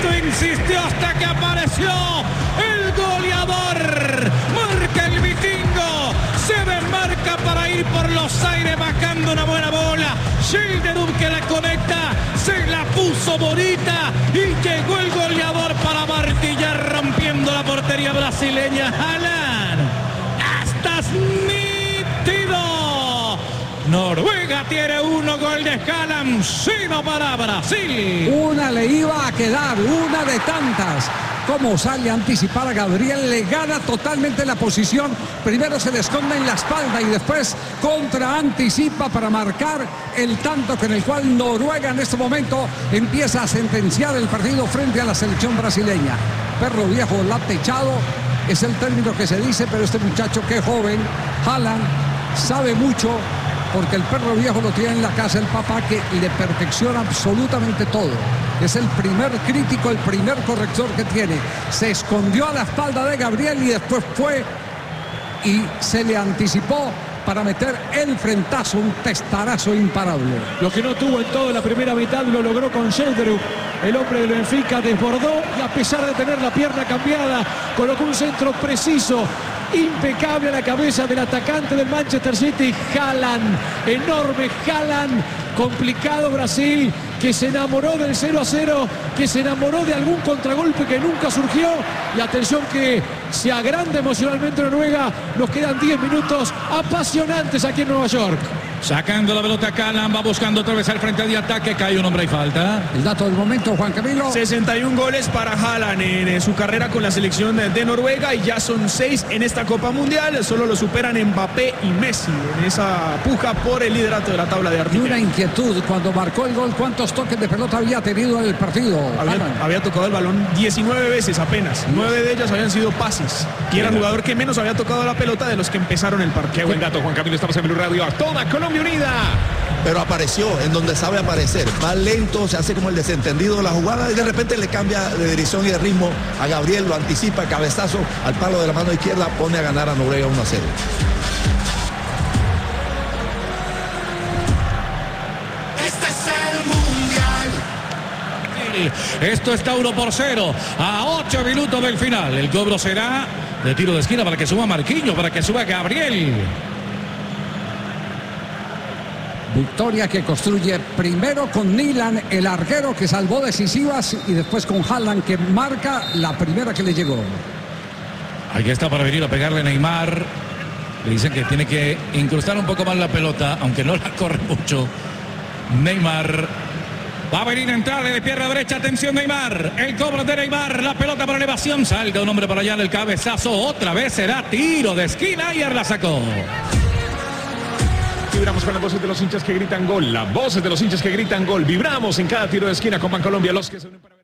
insistió hasta que apareció el goleador. Marca el vikingo, se desmarca para ir por los aires bajando una buena bola. Schilderup que la conecta, se la puso bonita y llegó el goleador para martillar rompiendo la portería brasileña. Haaland, estás nítido. Noruega tiene 1 gol de Haaland, sino para Brasil. Una le iba a quedar, una de tantas. Como sale a anticipar a Gabriel, le gana totalmente la posición. Primero se le esconde en la espalda y después contraanticipa para marcar el tanto con el cual Noruega en este momento empieza a sentenciar el partido frente a la selección brasileña. Perro viejo latechado es el término que se dice, pero este muchacho que joven, Haaland, sabe mucho. Porque el perro viejo lo tiene en la casa el papá, que le perfecciona absolutamente todo. Es el primer crítico, el primer corrector que tiene. Se escondió a la espalda de Gabriel y después fue y se le anticipó para meter el frentazo, un testarazo imparable. Lo que no tuvo en toda la primera mitad lo logró con Schilderup. El hombre del Benfica desbordó y a pesar de tener la pierna cambiada, colocó un centro preciso, impecable a la cabeza del atacante del Manchester City, Haaland. Enorme Haaland. Complicado Brasil, que se enamoró del 0-0, que se enamoró de algún contragolpe que nunca surgió. Y atención que se agranda emocionalmente Noruega. Nos quedan 10 minutos apasionantes aquí en Nueva York. Sacando la pelota Haaland, va buscando otra vez al frente de ataque, cae un hombre y falta. El dato del momento, Juan Camilo. 61 goles para Haaland en su carrera con la selección de Noruega y ya son 6 en esta Copa Mundial. Solo lo superan Mbappé y Messi en esa puja por el liderato de la tabla de Y artillería. una inquietud, cuando marcó el gol, ¿cuántos toques de pelota había tenido en el partido? Había tocado el balón 19 veces apenas. 9 de ellas habían sido pases. Y era el jugador que menos había tocado la pelota de los que empezaron el partido. Qué buen dato, Juan Camilo. Estamos en Blue Radio. A toda Colombia unida. Pero apareció en donde sabe aparecer. Va lento, se hace como el desentendido de la jugada y de repente le cambia de dirección y de ritmo a Gabriel, lo anticipa, cabezazo al palo de la mano izquierda, pone a ganar a Noruega 1-0. Esto está 1-0 a 8 minutos del final. El cobro será de tiro de esquina para que suba Marquinhos, para que suba Gabriel. Victoria que construye primero con Nilan, el arquero que salvó decisivas, y después con Haaland que marca la primera que le llegó. Aquí está para venir a pegarle Neymar. Le dicen que tiene que incrustar un poco más la pelota, aunque no la corre mucho. Neymar va a venir a entrar de pierna derecha. Atención Neymar. El cobro de Neymar. La pelota para elevación. Salga un hombre para allá en el cabezazo. Otra vez será tiro de esquina. Ayer la sacó. Vibramos con las voces de los hinchas que gritan gol. Las voces de los hinchas que gritan gol. Vibramos en cada tiro de esquina con Bancolombia. Los que se unen para...